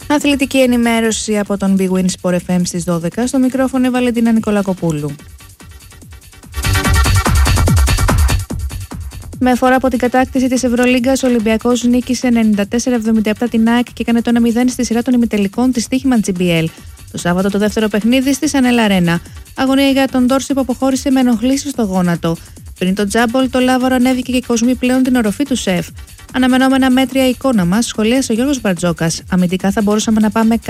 Αθλητική ενημέρωση από τον Big Win Sport FM στις 12. Στο μικρόφωνο η Βαλεντίνα Νικολακοπούλου. Με φορά από την κατάκτηση της Ευρωλίγκας, ο Ολυμπιακός νίκησε 94-77 την ΑΕΚ και έκανε το 1-0 στη σειρά των ημιτελικών της Τύχημαν GBL. Το Σάββατο το δεύτερο παιχνίδι στη Σανέλ Αρένα. Αγωνία για τον Ντόρση που αποχώρησε με ενοχλήσεις στο γόνατο. Πριν το τζάμπολ, το Λάβαρο ανέβηκε και κοσμεί πλέον την οροφή του ΣΕΦ. Αναμενόμενα μέτρια εικόνα μας, σχολίασε ο Γιώργος Μπαρτζόκας. Αμυντικά θα μπορούσαμε να πάμε